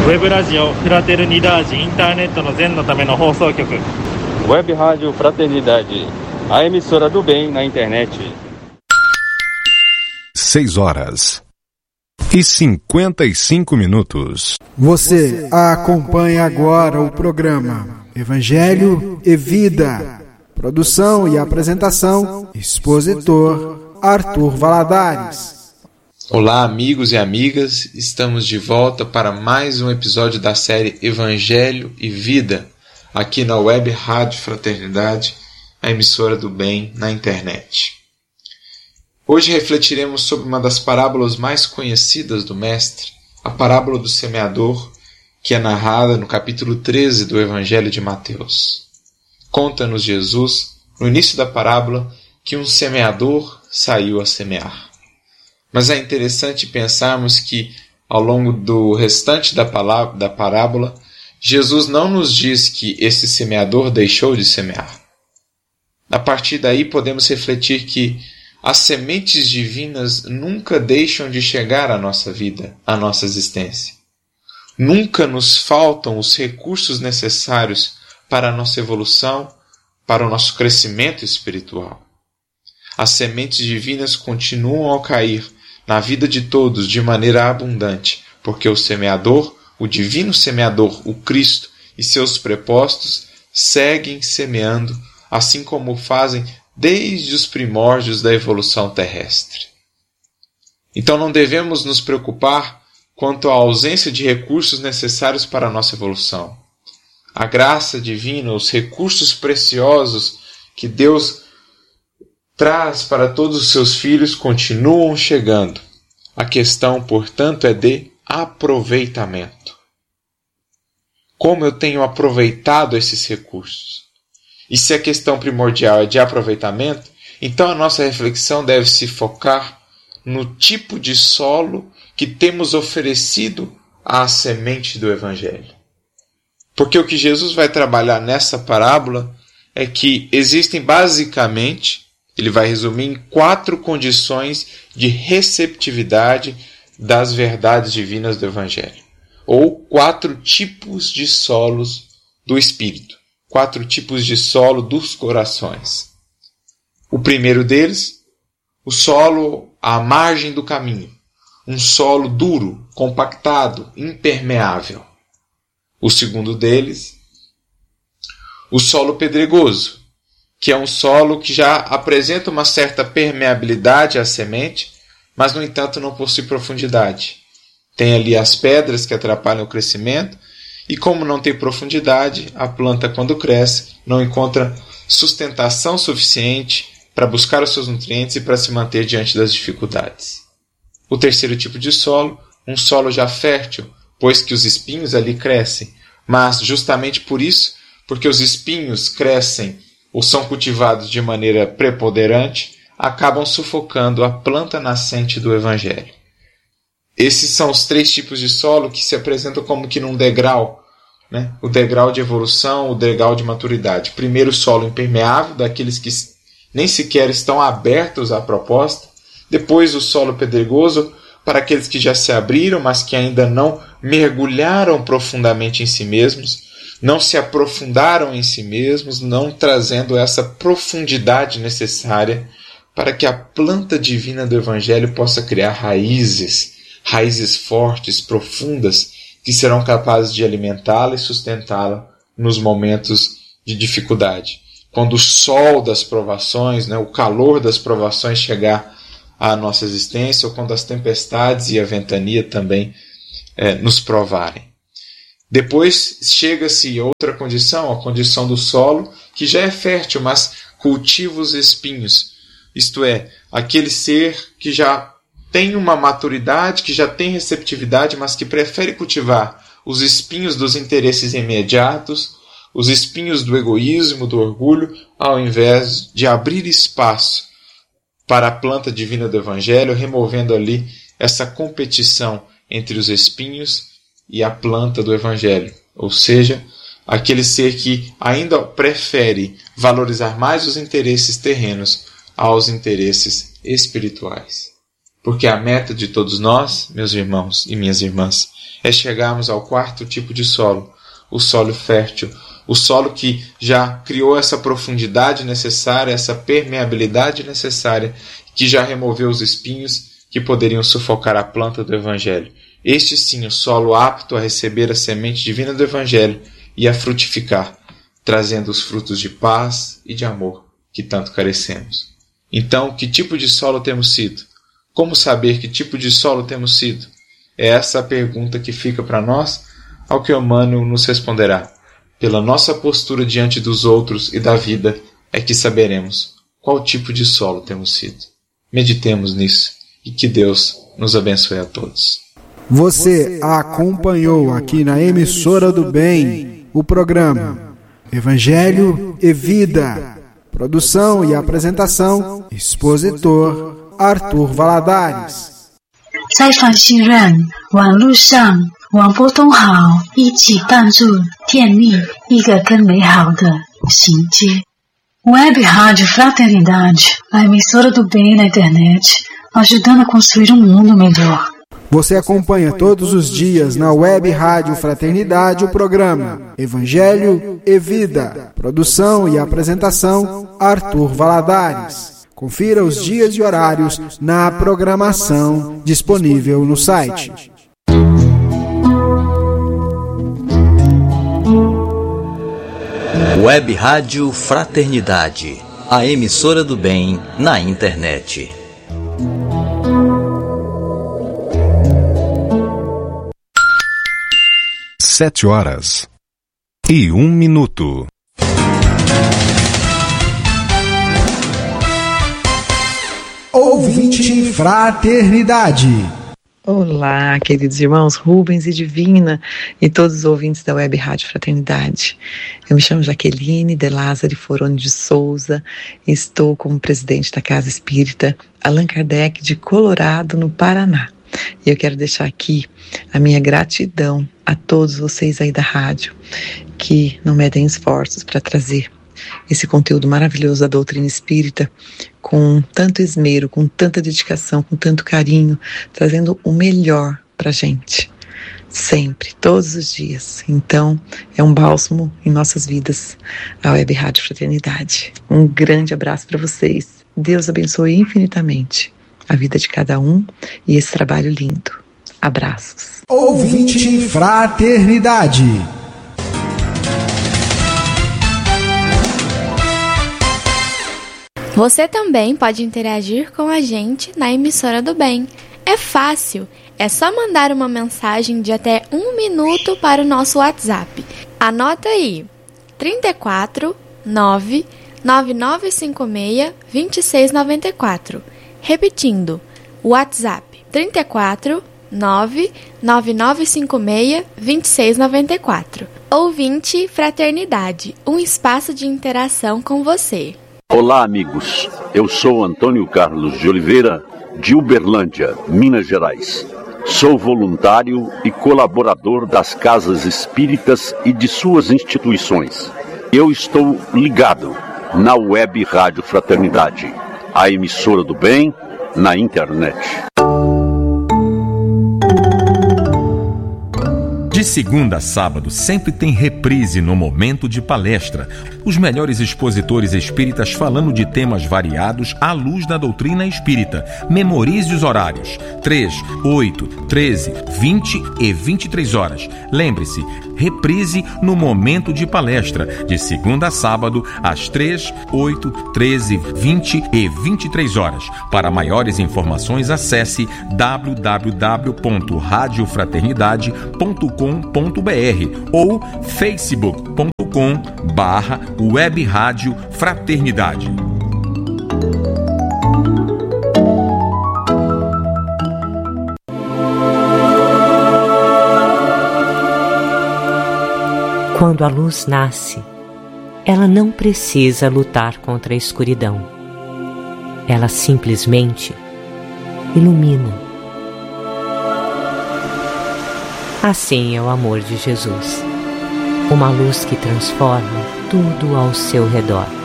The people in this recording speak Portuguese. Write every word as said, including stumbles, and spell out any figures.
ウェブラジオフラテルニダージインターネットの全のための放送局 Web Rádio Fraternidade, a emissora do bem na internet. Seis horas e cinquenta e cinco minutos. Você acompanha agora o programa Evangelho e Vida. Produção e apresentação, expositor Arthur Valadares. Olá, amigos e amigas, estamos de volta para mais um episódio da série Evangelho e Vida, aqui na Web Rádio Fraternidade, a emissora do bem na internet. Hoje refletiremos sobre uma das parábolas mais conhecidas do Mestre, a parábola do semeador, que é narrada no capítulo treze do Evangelho de Mateus. Conta-nos Jesus, no início da parábola, que um semeador saiu a semear. Mas é interessante pensarmos que, ao longo do restante da, palavra, da parábola, Jesus não nos diz que esse semeador deixou de semear. A partir daí, podemos refletir que as sementes divinas nunca deixam de chegar à nossa vida, à nossa existência. Nunca nos faltam os recursos necessários para a nossa evolução, para o nosso crescimento espiritual. As sementes divinas continuam a cair na vida de todos de maneira abundante, porque o semeador, o divino semeador, o Cristo e seus prepostos seguem semeando, assim como fazem desde os primórdios da evolução terrestre. Então não devemos nos preocupar quanto à ausência de recursos necessários para a nossa evolução. A graça divina, os recursos preciosos que Deus traz para todos os seus filhos continuam chegando. A questão, portanto, é de aproveitamento. Como eu tenho aproveitado esses recursos? E se a questão primordial é de aproveitamento, então a nossa reflexão deve se focar no tipo de solo que temos oferecido à semente do Evangelho. Porque o que Jesus vai trabalhar nessa parábola é que existem basicamente, ele vai resumir em quatro condições de receptividade das verdades divinas do Evangelho. Ou quatro tipos de solos do Espírito. Quatro tipos de solo dos corações. O primeiro deles, o solo à margem do caminho. Um solo duro, compactado, impermeável. O segundo deles, o solo pedregoso, que é um solo que já apresenta uma certa permeabilidade à semente, mas, no entanto, não possui profundidade. Tem ali as pedras que atrapalham o crescimento, e como não tem profundidade, a planta, quando cresce, não encontra sustentação suficiente para buscar os seus nutrientes e para se manter diante das dificuldades. O terceiro tipo de solo, um solo já fértil, pois que os espinhos ali crescem, mas justamente por isso, porque os espinhos crescem ou são cultivados de maneira preponderante, acabam sufocando a planta nascente do Evangelho. Esses são os três tipos de solo que se apresentam como que num degrau, né? O degrau de evolução, o degrau de maturidade. Primeiro, o solo impermeável, daqueles que nem sequer estão abertos à proposta. Depois, o solo pedregoso, para aqueles que já se abriram, mas que ainda não mergulharam profundamente em si mesmos, não se aprofundaram em si mesmos, não trazendo essa profundidade necessária para que a planta divina do Evangelho possa criar raízes, raízes fortes, profundas, que serão capazes de alimentá-la e sustentá-la nos momentos de dificuldade. Quando o sol das provações, né, o calor das provações chegar à nossa existência, ou quando as tempestades e a ventania também é, nos provarem. Depois chega-se outra condição, a condição do solo, que já é fértil, mas cultiva os espinhos. Isto é, aquele ser que já tem uma maturidade, que já tem receptividade, mas que prefere cultivar os espinhos dos interesses imediatos, os espinhos do egoísmo, do orgulho, ao invés de abrir espaço para a planta divina do Evangelho, removendo ali essa competição entre os espinhos e a planta do Evangelho. Ou seja, aquele ser que ainda prefere valorizar mais os interesses terrenos aos interesses espirituais. porque a meta de todos nós, meus irmãos e minhas irmãs, é chegarmos ao quarto tipo de solo, o solo fértil, o solo que já criou essa profundidade necessária, essa permeabilidade necessária, que já removeu os espinhos que poderiam sufocar a planta do Evangelho. Este sim, o solo apto a receber a semente divina do Evangelho e a frutificar, trazendo os frutos de paz e de amor que tanto carecemos. Então, que tipo de solo temos sido? Como saber que tipo de solo temos sido? É essa a pergunta que fica para nós, ao que Emmanuel nos responderá. Pela nossa postura diante dos outros e da vida é que saberemos qual tipo de solo temos sido. Meditemos nisso e que Deus nos abençoe a todos. Você acompanhou aqui na Emissora do Bem o programa Evangelho e Vida. Produção e apresentação, expositor Arthur Valadares. 在访信任网络上网波通好，一起帮助建立一个更美好的世界。Web Rádio Fraternidade, a emissora do bem na internet, ajudando a construir um mundo melhor. Você acompanha todos os dias na Web Rádio Fraternidade o programa Evangelho e Vida. Produção e apresentação Arthur Valadares. Confira os dias e horários na programação disponível no site. Web Rádio Fraternidade, a emissora do bem na internet. Sete horas e um minuto. Ouvinte Fraternidade. Olá, queridos irmãos Rubens e Divina e todos os ouvintes da Web Rádio Fraternidade. Eu me chamo Jaqueline de Lázaro Foroni de Souza e estou como presidente da Casa Espírita Allan Kardec de Colorado, no Paraná. E eu quero deixar aqui a minha gratidão a todos vocês aí da rádio que não medem esforços para trazer esse conteúdo maravilhoso da doutrina espírita com tanto esmero, com tanta dedicação, com tanto carinho, trazendo o melhor para a gente, sempre, todos os dias. Então, é um bálsamo em nossas vidas, a Web Rádio Fraternidade. Um grande abraço para vocês. Deus abençoe infinitamente a vida de cada um e esse trabalho lindo. Abraços. Ouvinte Fraternidade. Você também pode interagir com a gente na Emissora do Bem. É fácil, é só mandar uma mensagem de até um minuto para o nosso WhatsApp. Anota aí, trinta e quatro, nove, nove nove cinco seis, dois seis nove quatro. Repetindo, WhatsApp trinta e quatro, nove, nove nove cinco seis, dois seis nove quatro. Ouvinte Fraternidade, um espaço de interação com você. Olá, amigos. Eu sou Antônio Carlos de Oliveira, de Uberlândia, Minas Gerais. Sou voluntário e colaborador das casas espíritas e de suas instituições. Eu estou ligado na Web Rádio Fraternidade, a emissora do bem na internet. De segunda a sábado sempre tem reprise no momento de palestra. Os melhores expositores espíritas falando de temas variados à luz da doutrina espírita. Memorize os horários: três, oito, treze, vinte e vinte e três horas. Lembre-se, reprise no momento de palestra, de segunda a sábado, às três, oito, treze, vinte e vinte e três horas. Para maiores informações, acesse w w w ponto rádio fraternidade ponto com ponto b r ou facebook ponto com barra web rádio fraternidade. Quando a luz nasce, ela não precisa lutar contra a escuridão. Ela simplesmente ilumina. Assim é o amor de Jesus, uma luz que transforma tudo ao seu redor.